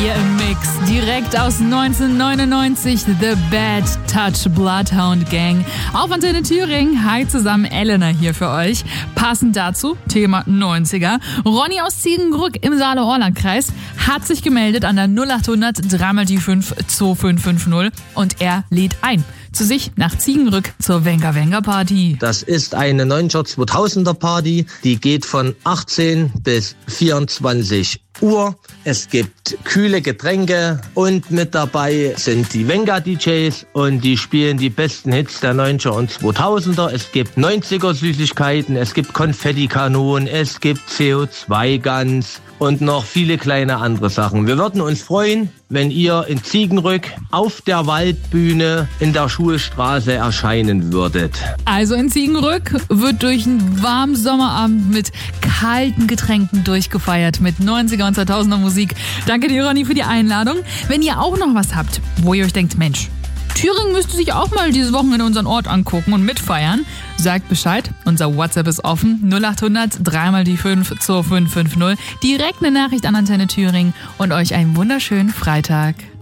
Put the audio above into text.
hier im Mix. Direkt aus 1999, The Bad Touch Bloodhound Gang. Auf Antenne Thüringen. Hi zusammen, Elena hier für euch. Passend dazu, Thema 90er. Ronny aus Ziegenbrück im Saale-Orla-Kreis hat sich gemeldet an der 0800 3 die 5 2550 und er lädt ein zu sich nach Ziegenbrück zur Wenger Wenger Party. Das ist eine 90er 2000er Party, die geht von 18 bis 24 Uhr. Es gibt kühle Getränke und mit dabei sind die Wenger DJs und die spielen die besten Hits der 90er und 2000er. Es gibt 90er Süßigkeiten, es gibt Konfettikanonen, es gibt CO2-Guns und noch viele kleine andere Sachen. Wir würden uns freuen, wenn ihr in Ziegenbrück auf der Waldbühne in der Schulstraße erscheinen würdet. Also in Ziegenbrück wird durch einen warmen Sommerabend mit kalten Getränken durchgefeiert mit 90er und 2000er Musik. Danke dir, Ronny, für die Einladung. Wenn ihr auch noch was habt, wo ihr euch denkt, Mensch, Thüringen müsste sich auch mal dieses Wochenende unseren Ort angucken und mitfeiern, sagt Bescheid. Unser WhatsApp ist offen. 0800 3 die 5 2550. Direkt eine Nachricht an Antenne Thüringen und euch einen wunderschönen Freitag.